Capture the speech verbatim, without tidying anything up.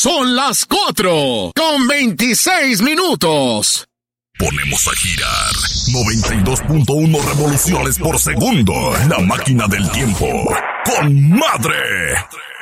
Son las cuatro con veintiséis minutos. Ponemos a girar noventa y dos punto uno revoluciones por segundo. La máquina del tiempo. ¡Con madre!